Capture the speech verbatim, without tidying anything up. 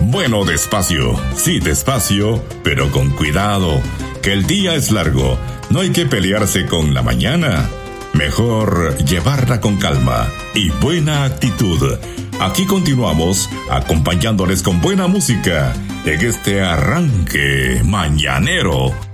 Bueno, despacio, sí, despacio, pero con cuidado, que el día es largo, no hay que pelearse con la mañana. Mejor llevarla con calma y buena actitud. Aquí continuamos acompañándoles con buena música en este arranque mañanero.